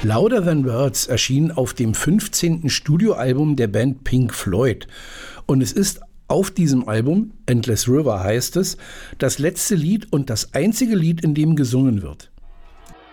Louder Than Words erschien auf dem 15. Studioalbum der Band Pink Floyd. Und es ist auf diesem Album, Endless River heißt es, das letzte Lied und das einzige Lied, in dem gesungen wird.